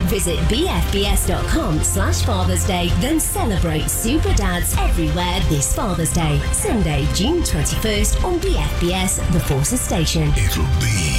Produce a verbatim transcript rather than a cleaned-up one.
Visit bfbs.com slash Father's Day. Then celebrate super dads everywhere this Father's Day. Sunday, June twenty-first on B F B S, The Forces Station. It'll be